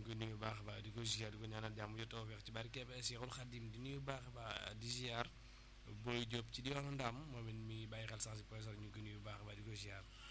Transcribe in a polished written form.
koy nuyu baax a baax di ko ziar di ko ñaanal jàmm yu tawfeex ci barke ba Seexul Xadim di nuyu baax a baax di ziar Boy Diop ci diwaanu Ndaam moom it mi ngi bàyyi xel sax si point ñu ngi koy nuyu baax a baax di ko ziar